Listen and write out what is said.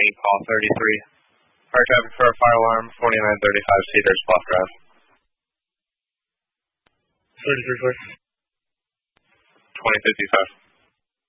call 33. Fire traffic for a fire alarm, 4935 Cedars Bluff Drive. 33 clear. 2055.